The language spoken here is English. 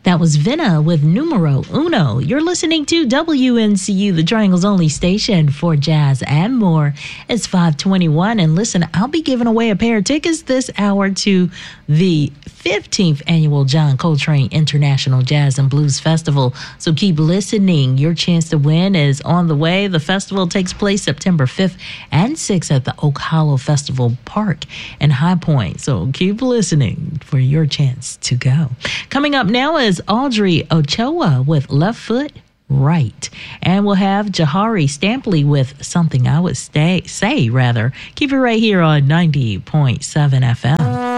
That was Vina with Numero Uno. You're listening to WNCU, the Triangle's only station for jazz and more. It's 5:21, and listen, I'll be giving away a pair of tickets this hour to the 15th annual John Coltrane International Jazz and Blues Festival. So keep listening. Your chance to win is on the way. The festival takes place September 5th and 6th at the Oak Hollow Festival Park in High Point. So keep listening for your chance to go. Coming up now is Audrey Ochoa with Left Foot Right. And we'll have Jahari Stampley with Something I Would Say. Keep it right here on 90.7 FM.